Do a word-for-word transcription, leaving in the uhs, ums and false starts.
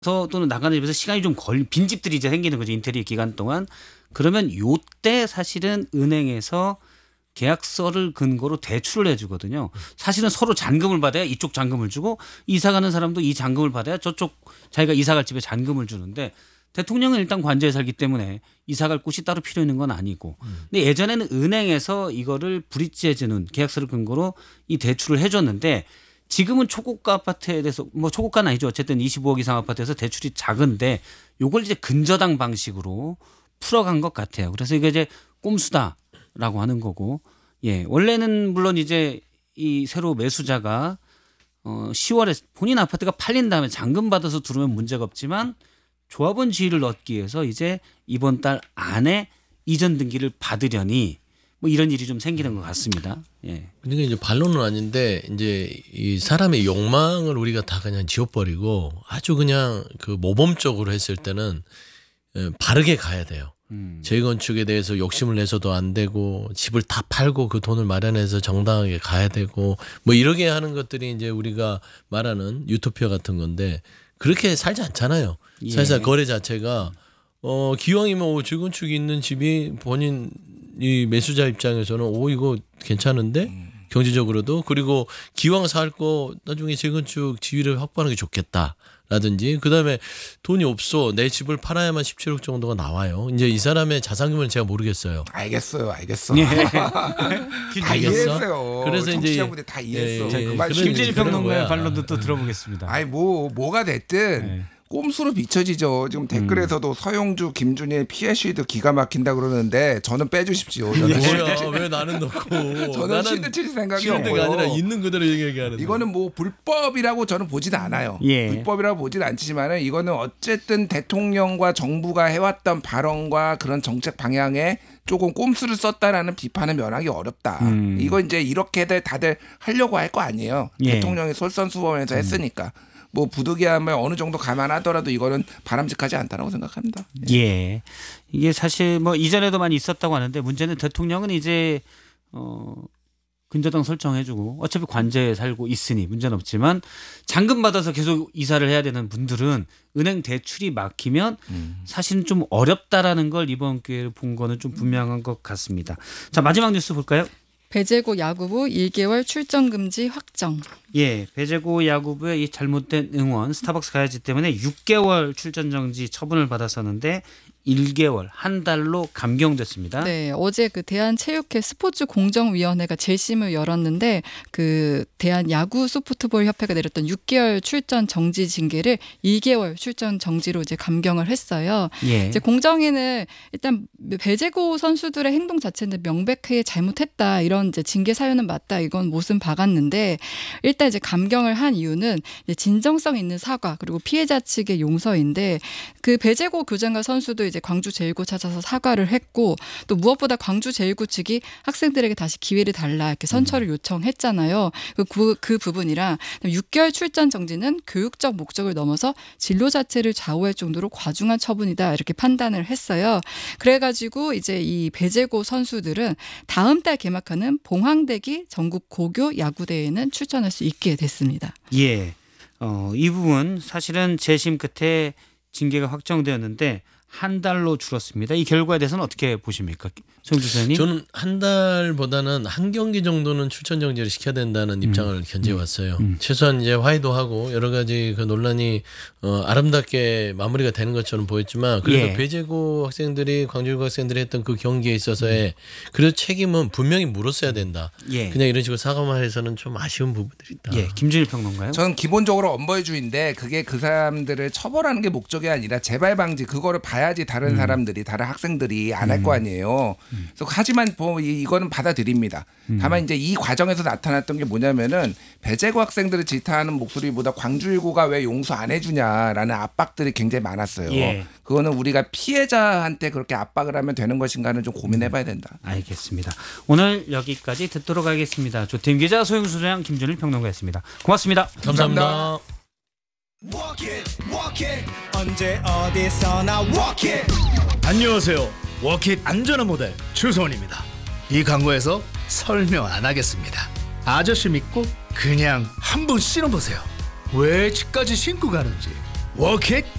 또는 나가는 집에서 시간이 좀 걸린 빈집들이 이제 생기는 거죠. 인테리어 기간 동안. 그러면 요때 사실은 은행에서 계약서를 근거로 대출을 해주거든요. 사실은 서로 잔금을 받아야 이쪽 잔금을 주고 이사 가는 사람도 이 잔금을 받아야 저쪽 자기가 이사 갈 집에 잔금을 주는데 대통령은 일단 관저에 살기 때문에 이사 갈 곳이 따로 필요 있는 건 아니고. 근데 예전에는 은행에서 이거를 브릿지해주는 계약서를 근거로 이 대출을 해줬는데 지금은 초고가 아파트에 대해서 뭐 초고가는 아니죠. 어쨌든 이십오억 이상 아파트에서 대출이 작은데 요걸 이제 근저당 방식으로 풀어간 것 같아요. 그래서 이게 이제 꼼수다라고 하는 거고, 예 원래는 물론 이제 이 새로 매수자가 어 시월에 본인 아파트가 팔린 다음에 잔금 받아서 들어오면 문제가 없지만 조합원 지위를 얻기 위해서 이제 이번 달 안에 이전 등기를 받으려니 뭐 이런 일이 좀 생기는 것 같습니다. 예. 그러니까 이제 반론은 아닌데 이제 이 사람의 욕망을 우리가 다 그냥 지워버리고 아주 그냥 그 모범적으로 했을 때는 바르게 가야 돼요. 음. 재건축에 대해서 욕심을 내서도 안 되고 집을 다 팔고 그 돈을 마련해서 정당하게 가야 되고 뭐 이렇게 하는 것들이 이제 우리가 말하는 유토피아 같은 건데 그렇게 살지 않잖아요. 예. 사실상 거래 자체가 어 기왕이면 재건축이 있는 집이 본인 이 매수자 입장에서는 오 이거 괜찮은데 음. 경제적으로도 그리고 기왕 살 거 나중에 재건축 지위를 확보하는 게 좋겠다라든지 그다음에 돈이 없어 내 집을 팔아야만 십칠억 정도가 나와요. 이제 이 사람의 자산 규모는 제가 모르겠어요. 알겠어요, 알겠어. 예. 다 이해했어요. 그래서 이제 청취자분들 다 이해했어. 예, 예, 그 말 김진일 평론가의 반론도 또 들어보겠습니다. 아니 뭐 뭐가 됐든. 네. 꼼수로 비춰지죠. 지금 댓글에서도 음. 서용주, 김준일, 피에스도 기가 막힌다 그러는데 저는 빼주십시오. 저는 뭐야, 왜 나는 넣고? 저는 실드 칠 생각이 없고요. 아니라 있는 그대로 얘기하는. 이거는 뭐 불법이라고 저는 보진 않아요. 예. 불법이라고 보진 않지만은 이거는 어쨌든 대통령과 정부가 해왔던 발언과 그런 정책 방향에 조금 꼼수를 썼다라는 비판을 면하기 어렵다. 음. 이거 이제 이렇게들 다들 하려고 할 거 아니에요. 예. 대통령이 솔선수범해서 음. 했으니까. 뭐 부득이하면 어느 정도 감안하더라도 이거는 바람직하지 않다라고 생각합니다. 예. 예. 이게 사실 뭐 이전에도 많이 있었다고 하는데 문제는 대통령은 이제 어 근저당 설정해주고 어차피 관저에 살고 있으니 문제는 없지만 잔금 받아서 계속 이사를 해야 되는 분들은 은행 대출이 막히면 음. 사실은 좀 어렵다라는 걸 이번 기회를 본 거는 좀 분명한 것 같습니다. 자 마지막 뉴스 볼까요? 배제고 야구부 일 개월 출전 금지 확정. 예, 배제고 야구부의 이 잘못된 응원 스타벅스 가야지 때문에 육 개월 출전 정지 처분을 받았었는데 일 개월 한 달로 감경됐습니다. 네, 어제 그 대한체육회 스포츠공정위원회가 재심을 열었는데 그 대한야구소프트볼 협회가 내렸던 육 개월 출전 정지 징계를 이 개월 출전 정지로 이제 감경을 했어요. 예. 이제 공정위는 일단 배제고 선수들의 행동 자체는 명백하게 잘못했다 이런 이제 징계 사유는 맞다 이건 못은 박았는데 일단 이제 감경을 한 이유는 이제 진정성 있는 사과 그리고 피해자 측의 용서인데 그 배제고 교장과 선수도 이제 광주 제일고 찾아서 사과를 했고 또 무엇보다 광주 제일고 측이 학생들에게 다시 기회를 달라 이렇게 선처를 요청했잖아요. 그, 그 부분이랑 육 개월 출전 정지는 교육적 목적을 넘어서 진로 자체를 좌우할 정도로 과중한 처분이다 이렇게 판단을 했어요. 그래가지고 이제 이 배제고 선수들은 다음 달 개막하는 봉황대기 전국 고교 야구대회에는 출전할 수 있게 됐습니다. 예, 어, 이 부분 사실은 재심 끝에 징계가 확정되었는데 한 달로 줄었습니다. 이 결과에 대해서는 어떻게 보십니까? 송주 선생님. 저는 한 달보다는 한 경기 정도는 출전 정지를 시켜야 된다는 입장을 음. 견지해 왔어요. 음. 최소한 이제 화해도 하고 여러 가지 그 논란이 어, 아름답게 마무리가 되는 것처럼 보였지만 그래도 예. 배제고 학생들이 광주고 학생들이 했던 그 경기에 있어서의 음. 그래도 책임은 분명히 물었어야 된다. 예. 그냥 이런 식으로 사과만 해서는 좀 아쉬운 부분들이 있다. 예. 김준일 평론가요? 저는 기본적으로 엄벌주의인데 그게 그 사람들을 처벌하는 게 목적이 아니라 재발 방지 그거를 봐야지 다른 음. 사람들이 다른 학생들이 안 할 거 아니에요. 음. 그래서 하지만 뭐 이거는 받아들입니다. 음. 다만 이제 이 과정에서 나타났던 게 뭐냐면은 배제고 학생들을 질타하는 목소리보다 광주일고가 왜 용서 안 해주냐라는 압박들이 굉장히 많았어요. 예. 그거는 우리가 피해자한테 그렇게 압박을 하면 되는 것인가는 좀 고민해봐야 된다. 알겠습니다. 오늘 여기까지 듣도록 하겠습니다. 조태임 기자, 소영수 소장, 김준일 평론가였습니다. 고맙습니다. 감사합니다. 감사합니다. Walk it, walk it. 언제 어디서나 walk it. 안녕하세요. 워킷 안전한 모델 추소원입니다. 이 광고에서 설명 안 하겠습니다. 아저씨 믿고 그냥 한번 신어보세요. 왜 집까지 신고 가는지 워킷